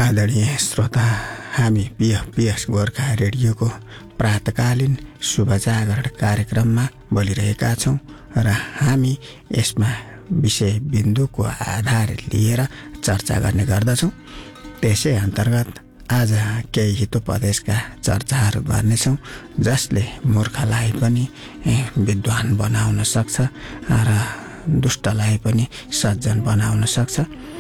आदरणीय श्रोता, हामी पिएस गोर्खा रेडियोको प्रातकालीन शुभजागरण कार्यक्रममा बोलिरहेका छौँ र हामी यसमा विषय बिन्दुको आधार लिएर चर्चा गर्ने गर्दछौँ। त्यसै अन्तर्गत आज केही हितोपदेशका चर्चाहरू गर्नेछौँ, जसले मूर्खलाई पनि विद्वान बनाउन सक्छ र दुष्टलाई पनि सज्जन बनाउन सक्छ,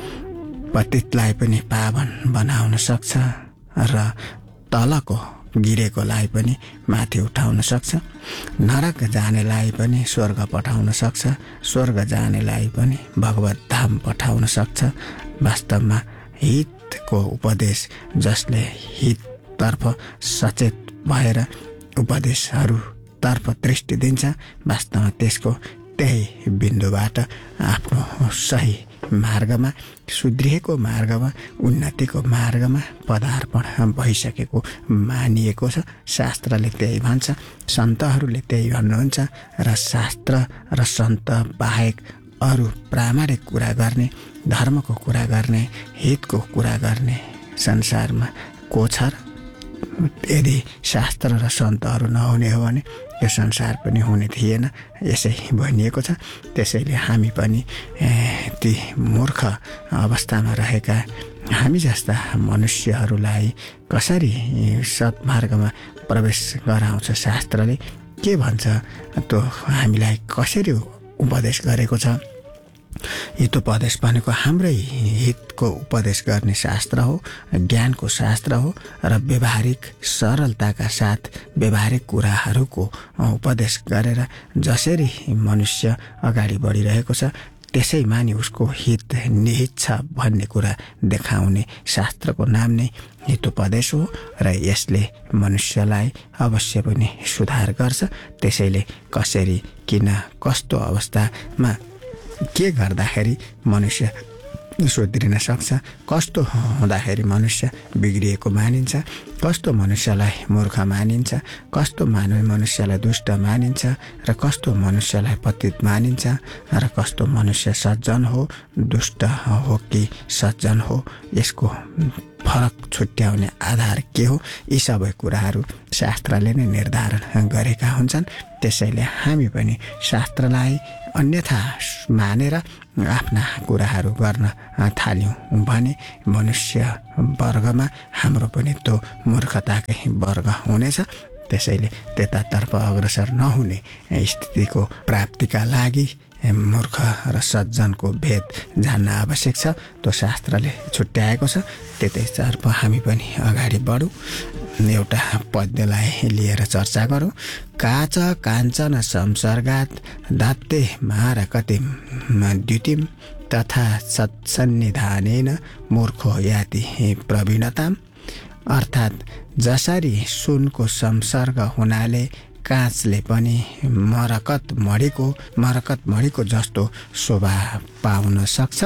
पतितलाई पनि पावन बनाउन सक्छ र तलको गिरेकोलाई पनि माथि उठाउन सक्छ, नरक जानेलाई पनि स्वर्ग पठाउन सक्छ, स्वर्ग जानेलाई पनि भगवत धाम पठाउन सक्छ। वास्तवमा हितको उपदेश, जसले हिततर्फ सचेत भएर उपदेशहरूतर्फ दृष्टि दिन्छ, वास्तवमा त्यसको त्यही बिन्दुबाट आफ्नो सही मार्गमा, सुध्रिएको मार्गमा, उन्नतिको मार्गमा पदार्पण भइसकेको मानिएको छ। शास्त्रले त्यही भन्छ, सन्तहरूले त्यही भन्नुहुन्छ र शास्त्र र सन्त बाहेक अरू प्रामाणिक कुरा गर्ने, धर्मको कुरा गर्ने, हितको कुरा गर्ने संसारमा को छ र? यदि शास्त्र र सन्तहरू नहुने हो भने यो संसार पनि हुने थिएन, यसै भनिएको छ। त्यसैले हामी पनि ती मूर्ख अवस्थामा रहेका हामी जस्ता मनुष्यहरूलाई कसरी सत्मार्गमा प्रवेश गराउँछ शास्त्रले, के भन्छ, त्यो हामीलाई कसरी उपदेश गरेको छ। हितोपदेश भनेको हाम्रै हितको उपदेश गर्ने शास्त्र हो, ज्ञानको शास्त्र हो र व्यवहारिक सरलताका साथ व्यवहारिक कुराहरूको उपदेश गरेर जसरी मनुष्य अगाडि बढिरहेको छ त्यसैमा नि उसको हित निहित छ भन्ने कुरा देखाउने शास्त्रको नाम नै हितोपदेश हो र यसले मनुष्यलाई अवश्य पनि सुधार गर्छ। त्यसैले कसरी, किन, कस्तो अवस्थामा के गर्दाखेरि मनुष्य सुध्रिन सक्छ, कस्तो हुँदाखेरि मनुष्य बिग्रिएको मानिन्छ, कस्तो मनुष्यलाई मूर्ख मानिन्छ, कस्तो मनुष्यलाई दुष्ट मानिन्छ र कस्तो मनुष्यलाई पतित मानिन्छ र कस्तो मनुष्य सज्जन हो, दुष्ट हो कि सज्जन हो, यसको फरक छुट्याउने आधार के हो, यी सबै कुराहरू शास्त्रले नै निर्धारण गरेका हुन्छन्। त्यसैले हामी पनि शास्त्रलाई अन्यथा मानेर आफ्ना कुराहरू गर्न थाल्यौँ भने मनुष्य वर्गमा हाम्रो पनि त्यो मूर्खताकै वर्ग हुनेछ। त्यसैले त्यतातर्फ अग्रसर नहुने स्थितिको प्राप्तिका लागि मूर्ख र सज्जनको भेद जान्न आवश्यक छ। त्यो शास्त्रले छुट्याएको छ, त्यतैतर्फ हामी पनि अगाडि बढौँ। एउटा पद्यलाई लिएर चर्चा गरौँ। काच काञ्चन संसर्गात दत्ते मारकतिम द्युतिम तथा सत्सन्निधानेन मूर्खो याति प्रवीणताम। अर्थात् जसरी सुनको संसर्ग हुनाले काँचले पनि मरकत मणिको जस्तो शोभा पाउन सक्छ,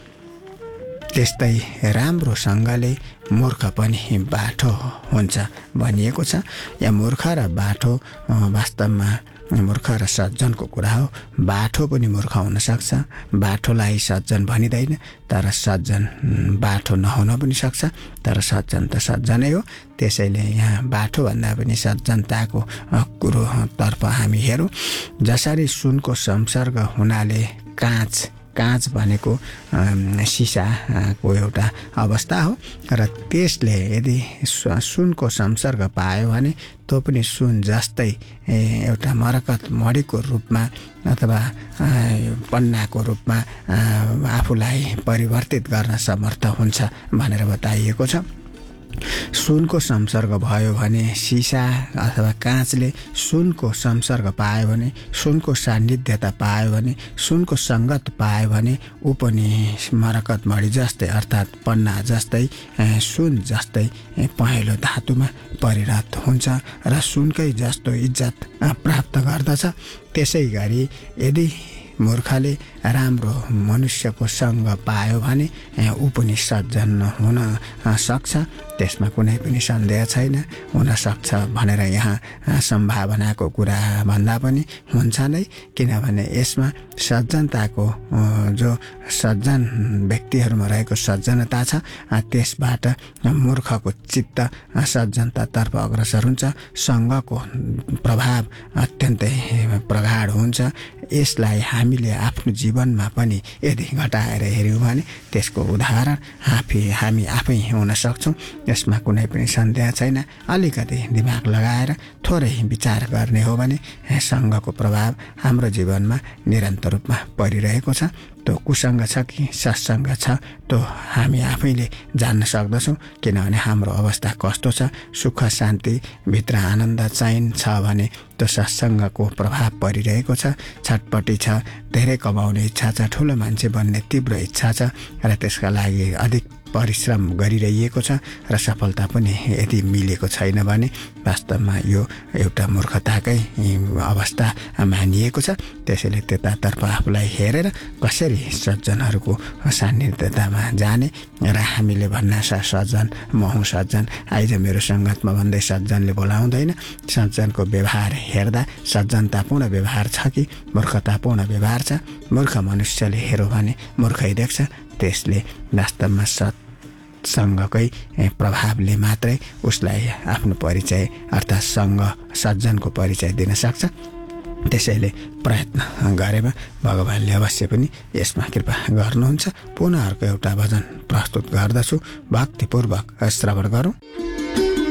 त्यस्तै राम्रोसँगले मूर्ख पनि बाठो हुन्छ भनिएको छ। या मूर्ख र बाठो वास्तवमा मूर्ख र सज्जनको कुरा हो। बाठो पनि मूर्ख हुन सक्छ, बाठोलाई सज्जन भनिँदैन, तर सज्जन बाठो नहुन पनि सक्छ, तर सज्जन त सज्जनै हो। त्यसैले यहाँ बाठो भन्दा पनि सज्जनताको कुरोतर्फ हामी हेरौँ। जसरी सुनको संसर्ग हुनाले काँच भनेको सिसाको एउटा अवस्था हो र त्यसले यदि सुनको संसर्ग पायो भने त्यो पनि सुन जस्तै एउटा मरकत मणिको रूपमा अथवा पन्नाको रूपमा आफूलाई परिवर्तित गर्न समर्थ हुन्छ भनेर बताइएको छ। सुनको संसर्ग भयो भने सिसा अथवा काँचले सुनको संसर्ग पायो भने, सुनको सान्निध्यता पायो भने, सुनको सङ्गत पायो भने ऊ पनि मरकत मणि जस्तै अर्थात् पन्ना जस्तै सुन जस्तै पहेँलो धातुमा परिणत हुन्छ र सुनकै जस्तो इज्जत प्राप्त गर्दछ। त्यसै गरी यदि मूर्खले राम्रो मनुष्यको सङ्ग पायो भने ऊ पनि सज्जन हुन सक्छ, त्यसमा कुनै पनि सन्देह छैन। हुनसक्छ भनेर यहाँ सम्भावनाको कुरा भन्दा पनि हुन्छ नै, किनभने यसमा सज्जनताको जो सज्जन व्यक्तिहरूमा रहेको सज्जनता छ त्यसबाट मूर्खको चित्त सज्जनतातर्फ अग्रसर हुन्छ। सङ्घको प्रभाव अत्यन्तै प्रगाढ हुन्छ। यसलाई हामीले आफ्नो जीवनमा पनि यदि घटाएर हेऱ्यौँ भने त्यसको उदाहरण हामी आफै हुन सक्छौँ, यसमा कुनै पनि सन्देह छैन। अलिकति दिमाग लगाएर थोरै विचार गर्ने हो भने सङ्घको प्रभाव हाम्रो जीवनमा निरन्तर रूपमा परिरहेको छ। त्यो कुसङ्ग छ कि सत्सङ्ग छ त्यो हामी आफैले जान्न सक्दछौँ, किनभने हाम्रो अवस्था कस्तो छ। सुख शान्ति भित्र आनन्द चाहिन्छ भने त्यो सत्सङ्गको प्रभाव परिरहेको छ। छटपटी छ, धेरै कमाउने इच्छा छ, ठुलो मान्छे बन्ने तीव्र इच्छा छ र त्यसका लागि अधिक परिश्रम गरिरहेको छ र सफलता पनि यदि मिलेको छैन भने वास्तवमा यो एउटा मूर्खताकै अवस्था मानिएको छ। त्यसैले त्यतातर्फ आफूलाई हेरेर कसरी सज्जनहरूको सान्निध्यतामा जाने र हामीले भन्न सज्जन म हुँ सज्जन आइज मेरो सङ्गतमा भन्दै सज्जनले बोलाउँदैन। सज्जनको व्यवहार हेर्दा सज्जनतापूर्ण व्यवहार छ कि मूर्खतापूर्ण व्यवहार छ। मूर्ख मनुष्यले हेऱ्यो भने मूर्खै देख्छ। त्यसले वास्तवमा सङ्घकै प्रभावले मात्रै उसलाई आफ्नो परिचय अर्थात् सङ्घ सज्जनको परिचय दिन सक्छ। त्यसैले प्रयत्न गरेमा भगवान्ले अवश्य पनि यसमा कृपा गर्नुहुन्छ। पुनः अर्को एउटा भजन प्रस्तुत गर्दछु, भक्तिपूर्वक श्रवण गरौँ।